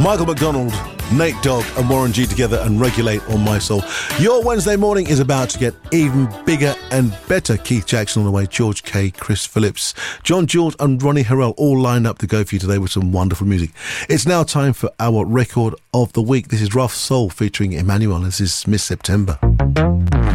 Michael McDonald, Nate Dogg and Warren G together and Regulate on My Soul. Your Wednesday morning is about to get even bigger and better. Keith Jackson on the way, George K, Chris Phillips, John George and Ronnie Harrell all lined up to go for you today with some wonderful music. It's now time for our record of the week. This is Rough Soul featuring Emmanuel. This is Miss September.